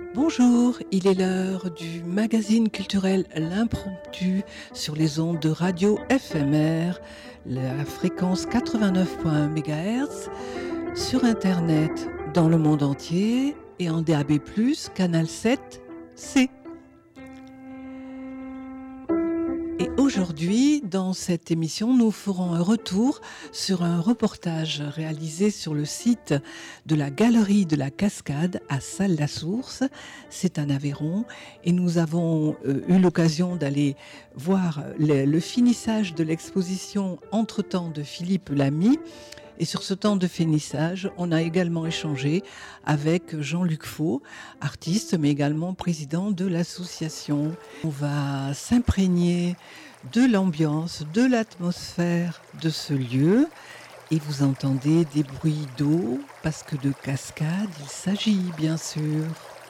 Bonjour, il est l'heure du magazine culturel L'Impromptu sur les ondes de radio FMR, la fréquence 89.1 MHz, sur Internet dans le monde entier et en DAB+, canal 7C. Et aujourd'hui, dans cette émission, nous ferons un retour sur un reportage réalisé sur le site de la Galerie de la Cascade à Salles-la-Source. C'est en Aveyron et nous avons eu l'occasion d'aller voir le finissage de l'exposition Entre-temps de Philippe Lamy. Et sur ce temps de finissage, on a également échangé avec Jean-Luc Faux, artiste, mais également président de l'association. On va s'imprégner de l'ambiance, de l'atmosphère de ce lieu. Et vous entendez des bruits d'eau, parce que de cascade, il s'agit, bien sûr.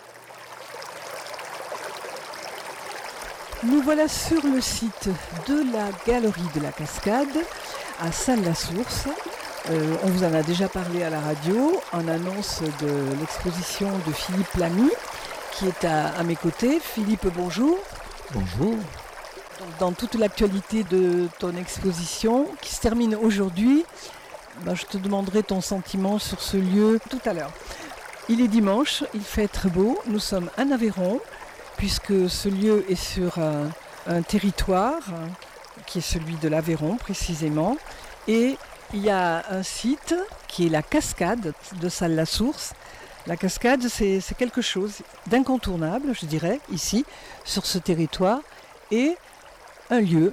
Nous voilà sur le site de la Galerie de la Cascade, à Salles-la-Source. On vous en a déjà parlé à la radio, en annonce de l'exposition de Philippe Lamy, qui est à mes côtés. Philippe, bonjour. Bonjour. Dans toute l'actualité de ton exposition, qui se termine aujourd'hui, je te demanderai ton sentiment sur ce lieu tout à l'heure. Il est dimanche, il fait très beau, nous sommes en Aveyron, puisque ce lieu est sur un territoire qui est celui de l'Aveyron précisément, et il y a un site qui est la cascade de Salles-la-Source. La cascade, c'est quelque chose d'incontournable, je dirais, ici, sur ce territoire. Et un lieu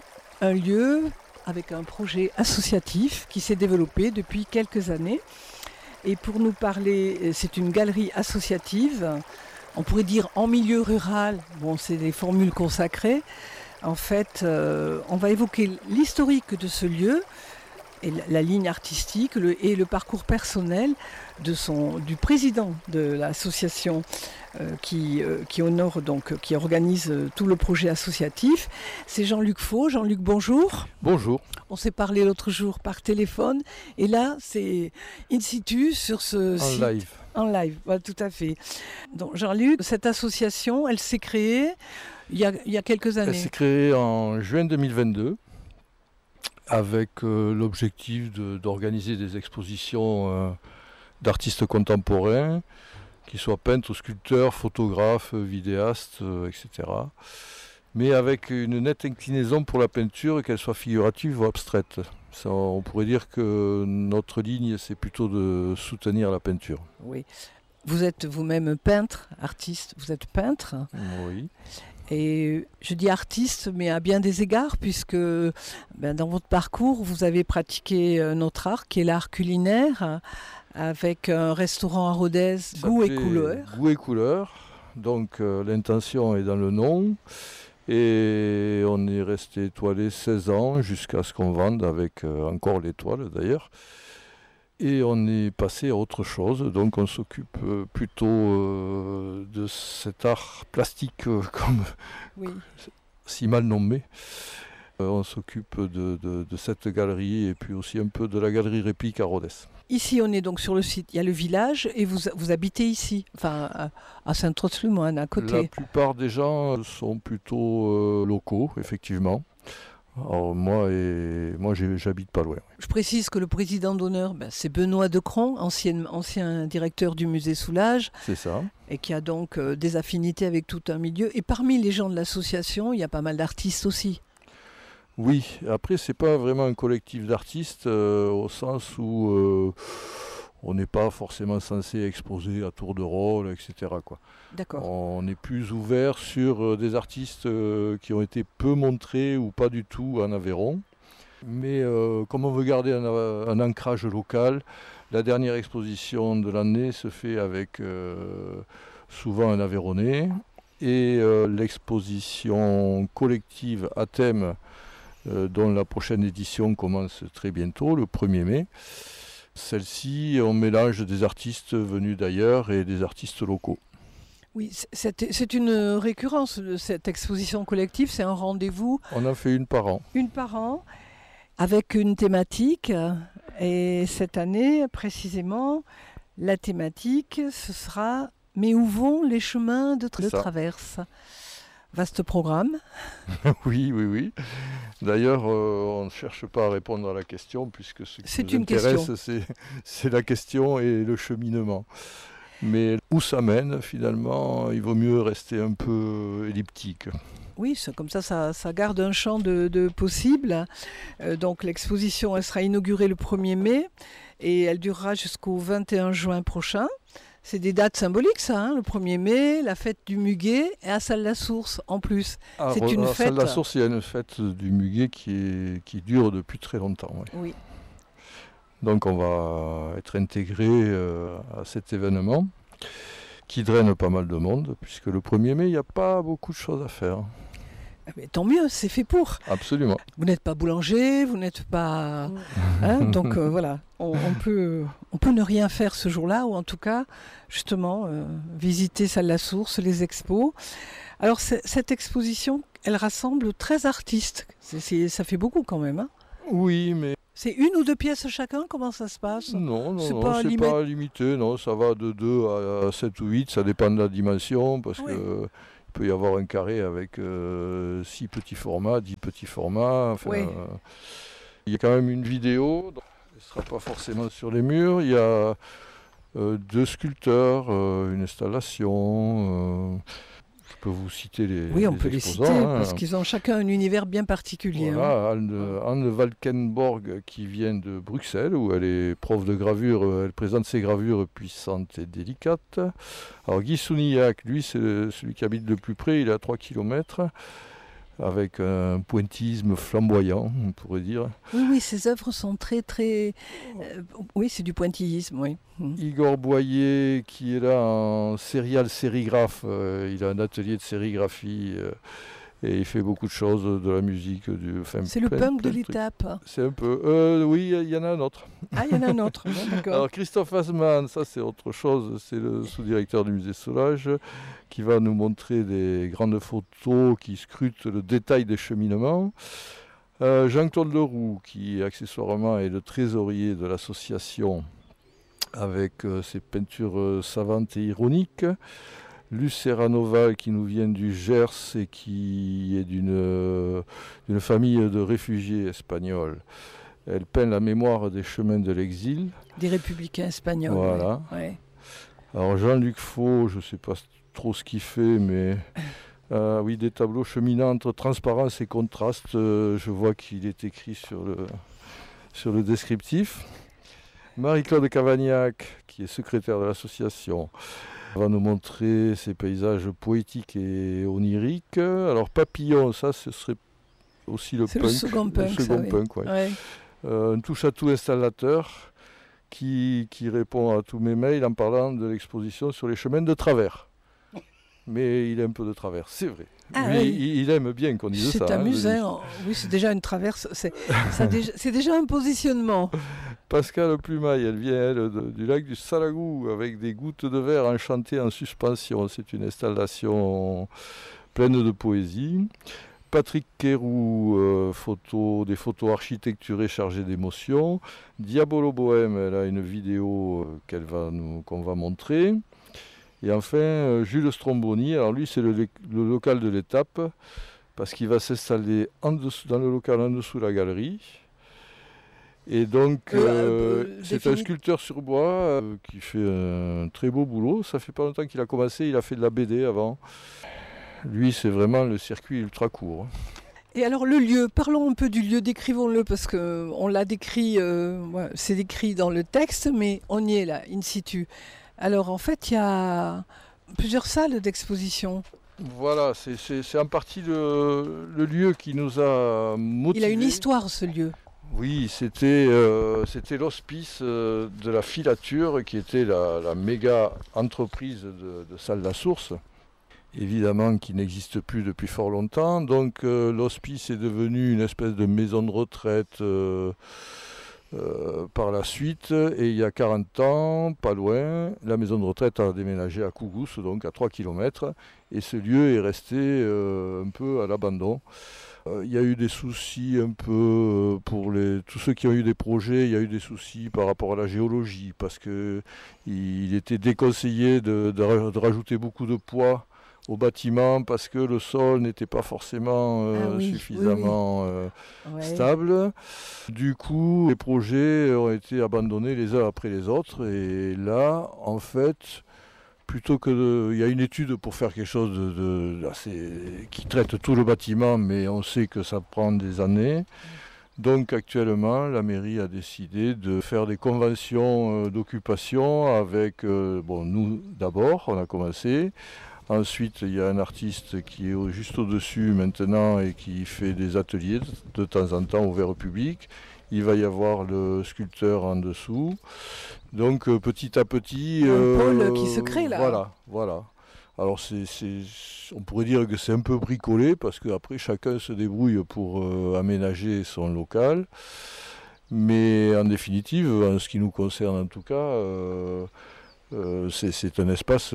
avec un projet associatif qui s'est développé depuis quelques années. Et pour nous parler, c'est une galerie associative, on pourrait dire en milieu rural, bon, c'est des formules consacrées. En fait, on va évoquer l'historique de ce lieu, et la ligne artistique et le parcours personnel du président de l'association qui honore donc, qui organise tout le projet associatif. C'est Jean-Luc Faux. Jean-Luc, bonjour. Bonjour. On s'est parlé l'autre jour par téléphone et là c'est in situ sur ce site. Live. En live, voilà, tout à fait. Donc Jean-Luc, cette association, elle s'est créée il y a quelques années. Elle s'est créée en juin 2022. Avec l'objectif d'organiser des expositions d'artistes contemporains, qui soient peintres, sculpteurs, photographes, vidéastes, etc. Mais avec une nette inclinaison pour la peinture, qu'elle soit figurative ou abstraite. Ça, on pourrait dire que notre ligne, c'est plutôt de soutenir la peinture. Oui. Vous êtes vous-même peintre, artiste, vous êtes peintre. Oui. Et je dis artiste, mais à bien des égards, puisque dans votre parcours, vous avez pratiqué notre art, qui est l'art culinaire, avec un restaurant à Rodez, Goût et Couleur. Goût et Couleur, donc l'intention est dans le nom, et on est resté étoilé 16 ans, jusqu'à ce qu'on vende avec encore l'étoile d'ailleurs. Et on est passé à autre chose, donc on s'occupe plutôt de cet art plastique comme oui. Si mal nommé. On s'occupe de cette galerie et puis aussi un peu de la galerie réplique à Rodez. Ici on est donc sur le site, il y a le village et vous habitez ici, enfin à Saint-Trost-le-Moine, à côté. La plupart des gens sont plutôt locaux, effectivement. Alors moi j'habite pas loin. Je précise que le président d'honneur, c'est Benoît Decron, ancien directeur du musée Soulages. C'est ça. Et qui a donc des affinités avec tout un milieu. Et parmi les gens de l'association, il y a pas mal d'artistes aussi. Oui, après c'est pas vraiment un collectif d'artistes au sens où on n'est pas forcément censé exposer à tour de rôle, etc. quoi. D'accord. On est plus ouvert sur des artistes qui ont été peu montrés ou pas du tout en Aveyron. Mais comme on veut garder un ancrage local, la dernière exposition de l'année se fait avec souvent un Aveyronnais. Et l'exposition collective à thème, dont la prochaine édition commence très bientôt, le 1er mai. Celle-ci, on mélange des artistes venus d'ailleurs et des artistes locaux. Oui, c'est une récurrence de cette exposition collective, c'est un rendez-vous. On en fait une par an. Une par an, avec une thématique. Et cette année, précisément, la thématique, ce sera Mais où vont les chemins de C'est ça. traverse? Vaste programme. Oui, oui, oui. D'ailleurs, on ne cherche pas à répondre à la question, puisque ce qui C'est nous une intéresse, c'est la question et le cheminement. Mais où ça mène, finalement, il vaut mieux rester un peu elliptique. Oui, comme ça garde un champ de possibles. Donc l'exposition, elle sera inaugurée le 1er mai et elle durera jusqu'au 21 juin prochain. C'est des dates symboliques, ça, hein, le 1er mai, la fête du muguet et à Salles-la-Source en plus. C'est une À fête. Salles-la-Source, il y a une fête du muguet qui dure depuis très longtemps. Ouais. Oui. Donc on va être intégré à cet événement qui draine pas mal de monde, puisque le 1er mai, il n'y a pas beaucoup de choses à faire. Mais tant mieux, c'est fait pour. Absolument. Vous n'êtes pas boulanger, vous n'êtes pas... hein, donc voilà, on peut ne rien faire ce jour-là, ou en tout cas, justement, visiter Salles-la-Source, les expos. Alors cette exposition, elle rassemble 13 artistes. Ça fait beaucoup quand même. Hein. Oui, mais... C'est 1 ou 2 pièces chacun? Comment ça se passe? Non, C'est non, pas c'est pas limité, non, ça va de 2 à 7 ou 8, ça dépend de la dimension, parce Oui. que il peut y avoir un carré avec 6 petits formats, 10 petits formats. Enfin, Oui. il y a quand même une vidéo, donc elle ne sera pas forcément sur les murs. Il y a 2 sculpteurs, une installation. Je peux vous citer Oui, on les peut les exposants, citer, hein. parce qu'ils ont chacun un univers bien particulier. Hein. Voilà, Anne Valkenborg qui vient de Bruxelles, où elle est prof de gravure, elle présente ses gravures puissantes et délicates. Alors Guy Sounillac, lui c'est celui qui habite le plus près, il est à 3 km, avec un pointillisme flamboyant, on pourrait dire. Oui, ces œuvres sont très, très... oui, c'est du pointillisme, oui. Igor Boyer qui est là en sérigraphe, il a un atelier de sérigraphie. Et il fait beaucoup de choses, de la musique. C'est le punk de l'étape. C'est un peu... oui, il y en a un autre. Ah, il y en a un autre, bon, d'accord. Alors Christophe Asman, ça c'est autre chose, c'est le sous-directeur du musée Solage, qui va nous montrer des grandes photos qui scrutent le détail des cheminements. Jean-Claude Leroux, qui accessoirement est le trésorier de l'association, avec ses peintures savantes et ironiques. Luce Serranoval qui nous vient du Gers et qui est d'une famille de réfugiés espagnols. Elle peint la mémoire des chemins de l'exil. Des républicains espagnols. Voilà. Ouais. Alors Jean-Luc Faux, je ne sais pas trop ce qu'il fait, mais oui, des tableaux cheminant entre transparence et contraste. Je vois qu'il est écrit sur le descriptif. Marie-Claude Cavagnac, qui est secrétaire de l'association, va nous montrer ces paysages poétiques et oniriques. Alors Papillon, ça ce serait aussi le c'est punk. Le second punk, ouais. Ouais. Un touche-à-tout installateur qui répond à tous mes mails en parlant de l'exposition sur les chemins de travers. Mais il est un peu de travers, c'est vrai. Ah, Lui, oui. il aime bien qu'on dise ça. C'est amusant. Oui, c'est déjà une traverse. C'est déjà un positionnement. Pascal Plumaille, elle vient du lac du Salagou avec des gouttes de verre enchantées en suspension. C'est une installation pleine de poésie. Patrick Kérou, des photos architecturées chargées d'émotions. Diabolo Bohème, elle a une vidéo qu'on va montrer. Et enfin, Jules Stromboni, alors lui c'est le local de l'étape, parce qu'il va s'installer dans le local en dessous de la galerie. Et donc, c'est un sculpteur sur bois qui fait un très beau boulot. Ça fait pas longtemps qu'il a commencé, il a fait de la BD avant. Lui, c'est vraiment le circuit ultra court. Et alors le lieu, parlons un peu du lieu, décrivons-le, parce qu'on l'a décrit, c'est décrit dans le texte, mais on y est là, in situ. Alors en fait, il y a plusieurs salles d'exposition. Voilà, c'est en partie le lieu qui nous a motivés. Il a une histoire, ce lieu. Oui, c'était l'hospice de la filature, qui était la méga entreprise de Salles-la-Source, évidemment qui n'existe plus depuis fort longtemps. Donc l'hospice est devenu une espèce de maison de retraite par la suite, et il y a 40 ans, pas loin, la maison de retraite a déménagé à Kougous, donc à 3 km, et ce lieu est resté un peu à l'abandon. Il y a eu des soucis un peu pour tous ceux qui ont eu des projets, il y a eu des soucis par rapport à la géologie, parce qu'il était déconseillé de rajouter beaucoup de poids au bâtiment parce que le sol n'était pas forcément suffisamment stable. Du coup, les projets ont été abandonnés les uns après les autres. Et là, en fait, il y a une étude pour faire quelque chose qui traite tout le bâtiment, mais on sait que ça prend des années. Donc actuellement, la mairie a décidé de faire des conventions d'occupation avec, nous d'abord, on a commencé. Ensuite, il y a un artiste qui est juste au-dessus maintenant et qui fait des ateliers de temps en temps ouverts au public. Il va y avoir le sculpteur en dessous. Donc petit à petit... un pôle qui se crée là. Voilà. Alors on pourrait dire que c'est un peu bricolé parce qu'après chacun se débrouille pour aménager son local. Mais en définitive, en ce qui nous concerne en tout cas... c'est un espace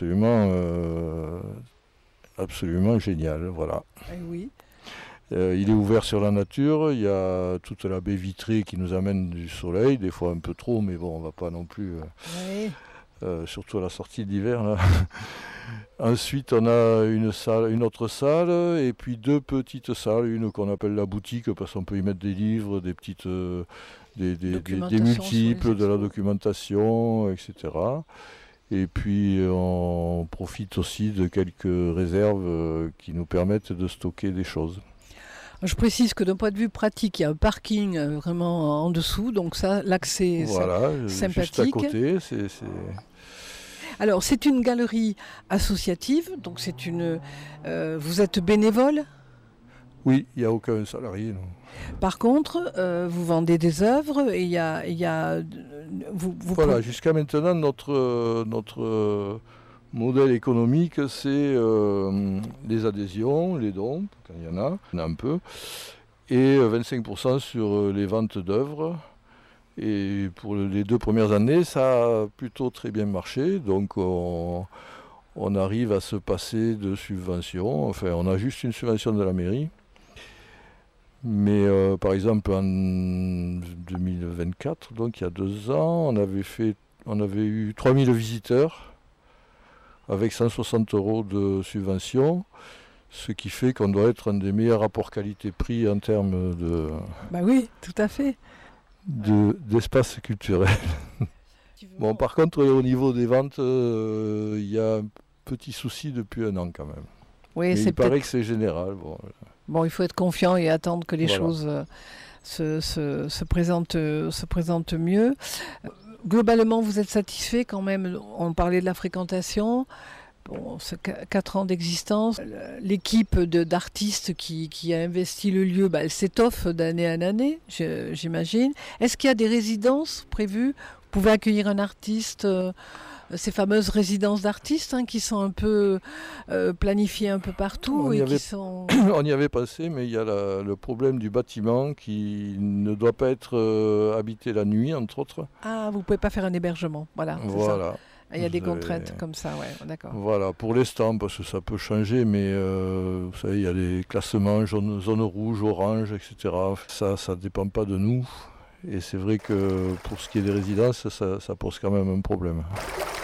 absolument génial, voilà. Oui. Il est ouvert sur la nature, il y a toute la baie vitrée qui nous amène du soleil, des fois un peu trop, mais bon, on ne va pas non plus, surtout à la sortie d'hiver. Là. Ensuite, on a une autre salle, et puis 2 petites salles, une qu'on appelle la boutique, parce qu'on peut y mettre des livres, des petites... des multiples, de la documentation, etc. Et puis on profite aussi de quelques réserves qui nous permettent de stocker des choses. Je précise que d'un point de vue pratique, il y a un parking vraiment en dessous, donc ça, l'accès sympathique. Juste à côté. Alors c'est une galerie associative, donc vous êtes bénévole ? Oui, il n'y a aucun salarié. Non. Par contre, vous vendez des œuvres et il y a voilà, jusqu'à maintenant, notre modèle économique, c'est les adhésions, les dons, quand il y en a un peu, et 25% sur les ventes d'œuvres. Et pour les 2 premières années, ça a plutôt très bien marché, donc on arrive à se passer de subventions. Enfin, on a juste une subvention de la mairie. Mais par exemple en 2024, donc il y a 2 ans, on avait eu 3000 visiteurs avec 160 € de subvention, ce qui fait qu'on doit être un des meilleurs rapports qualité-prix en termes de... Bah oui, tout à fait. D'espace culturel. Bon, par contre, au niveau des ventes, il y a un petit souci depuis 1 an quand même. Oui, il paraît que c'est général. Bon, il faut être confiant et attendre que les choses se présentent mieux. Globalement, vous êtes satisfait quand même. On parlait de la fréquentation. Bon, 4 ans d'existence. L'équipe d'artistes qui a investi le lieu, elle s'étoffe d'année en année, j'imagine. Est-ce qu'il y a des résidences prévues ? Vous pouvez accueillir un artiste ces fameuses résidences d'artistes qui sont un peu planifiées un peu partout. On y avait passé, mais il y a le problème du bâtiment qui ne doit pas être habité la nuit, entre autres. Ah, vous ne pouvez pas faire un hébergement, voilà. Voilà. Il y a des contraintes comme ça, d'accord. Voilà, pour l'instant, parce que ça peut changer, mais vous savez, il y a des classements zone rouge, orange, etc. Ça ne dépend pas de nous. Et c'est vrai que pour ce qui est des résidences, ça pose quand même un problème.